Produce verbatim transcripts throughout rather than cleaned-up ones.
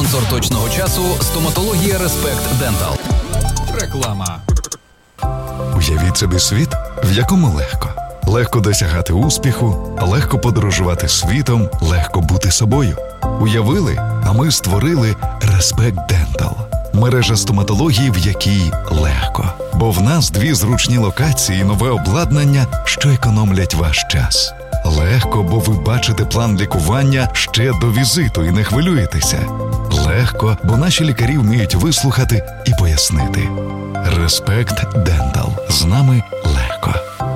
Спонсор точного часу – стоматологія Респект Дентал. Реклама. Уявіть собі світ, в якому легко. Легко досягати успіху, легко подорожувати світом, легко бути собою. Уявили, а ми створили Респект Дентал. Мережа стоматології, в якій легко. Бо в нас дві зручні локації і нове обладнання, що економлять ваш час. Легко, бо ви бачите план лікування ще до візиту і не хвилюєтеся. Легко, бо наші лікарі вміють вислухати і пояснити. Респект Дентал. З нами легко.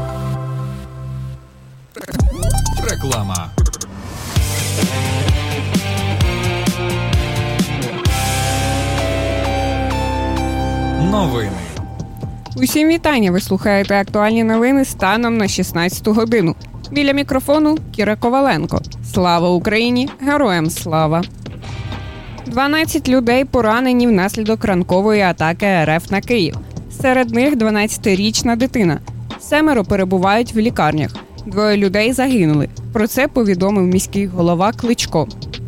Реклама. Новини. Усім вітання! Ви слухаєте актуальні новини станом на шістнадцяту годину. Біля мікрофону Кіра Коваленко. Слава Україні! Героям слава! дванадцять людей поранені внаслідок ранкової атаки РФ на Київ. Серед них дванадцятирічна дитина. Семеро перебувають в лікарнях. Двоє людей загинули. Про це повідомив міський голова Кличко.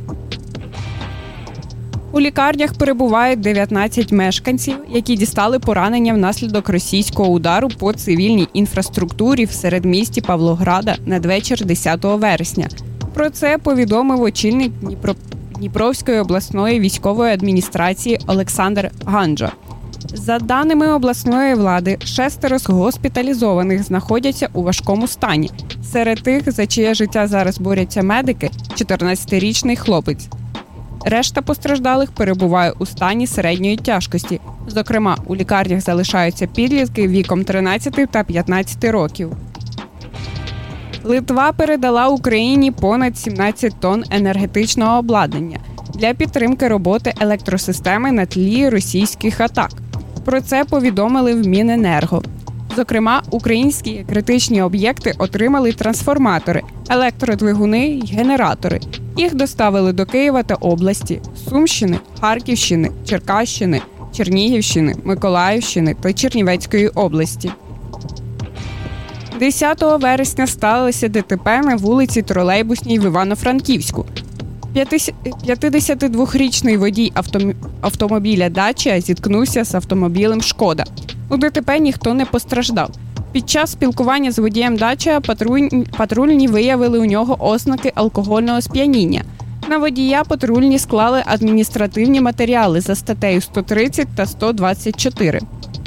У лікарнях перебувають дев'ятнадцять мешканців, які дістали поранення внаслідок російського удару по цивільній інфраструктурі в середмісті Павлограда надвечір десятого вересня. Про це повідомив очільник Дніпро... Дніпровської обласної військової адміністрації Олександр Ганджа. За даними обласної влади, шестеро з госпіталізованих знаходяться у важкому стані. Серед тих, за чиє життя зараз борються медики, чотирнадцятирічний хлопець. Решта постраждалих перебуває у стані середньої тяжкості. Зокрема, у лікарнях залишаються підлітки віком тринадцяти та п'ятнадцяти років. Литва передала Україні понад сімнадцять тонн енергетичного обладнання для підтримки роботи електросистеми на тлі російських атак. Про це повідомили в Міненерго. Зокрема, українські критичні об'єкти отримали трансформатори, електродвигуни й генератори. Їх доставили до Києва та області, Сумщини, Харківщини, Черкащини, Чернігівщини, Миколаївщини та Чернівецької області. десятого вересня сталося ДТП на вулиці Тролейбусній в Івано-Франківську. п'ятдесятидвохрічний водій автомобіля «Дача» зіткнувся з автомобілем «Шкода». У ДТП ніхто не постраждав. Під час спілкування з водієм «Дача» патрульні виявили у нього ознаки алкогольного сп'яніння. На водія патрульні склали адміністративні матеріали за статтею сто тридцять та сто двадцять чотири.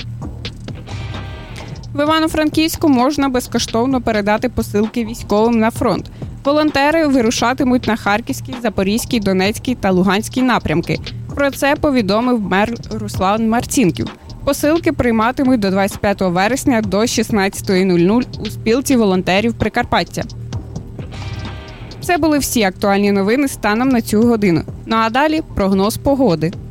В Івано-Франківську можна безкоштовно передати посилки військовим на фронт. Волонтери вирушатимуть на Харківський, Запорізький, Донецький та Луганський напрямки. Про це повідомив мер Руслан Марцінків. Посилки прийматимуть до двадцять п'ятого вересня до шістнадцятої нуль-нуль у спілці волонтерів Прикарпаття. Це були всі актуальні новини станом на цю годину. Ну а далі прогноз погоди.